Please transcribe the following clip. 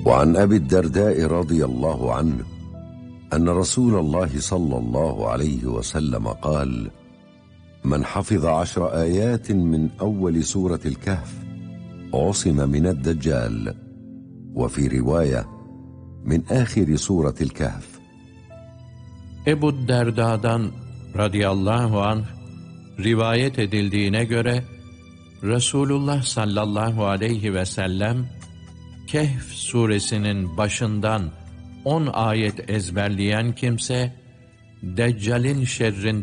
وعن أبي الدرداء رضي الله عنه أن رسول الله صلى الله عليه وسلم قال: من حفظ 10 آيات من أول سورة الكهف عصم من الدجال، وفي رواية من آخر سورة الكهف. Ebu Derda'dan radıyallahu anh rivayet edildiğine göre Resulullah sallallahu aleyhi ve sellem Kehf suresinin başından 10 ayet ezberleyen kimse Deccal'in şerrinden